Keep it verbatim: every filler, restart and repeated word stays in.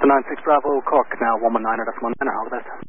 nine six Bravo, Cork, now one one nine decimal nine, all the best.